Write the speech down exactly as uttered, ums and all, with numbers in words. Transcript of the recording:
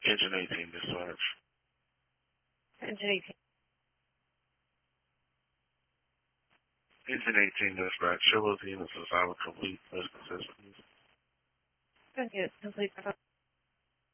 Engine eighteen dispatch. Engine eighteen. Engine eighteen dispatch. Show those units as I would complete those consistent. Good, complete.